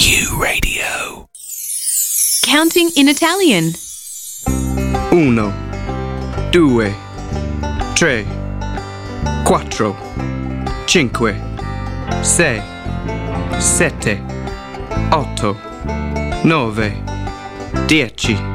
Q Radio. Counting in Italian. 1, 2, 3, 4, 5, 6, 7, 8, 9, 10.